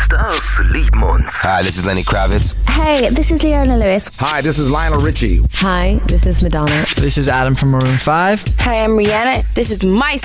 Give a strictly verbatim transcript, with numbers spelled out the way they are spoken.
stars lieben uns. Hi, this is Lenny Kravitz. Hey, this is Leona Lewis. Hi, this is Lionel Richie. Hi, this is Madonna. This is Adam from Maroon five. Hi, I'm Rihanna. This is my